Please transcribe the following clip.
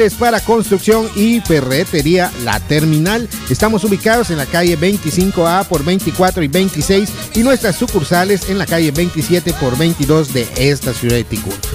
Para construcción y ferretería La Terminal. Estamos ubicados en la calle 25A por 24 y 26 y nuestras sucursales en la calle 27 por 22 de esta ciudad de Ticún.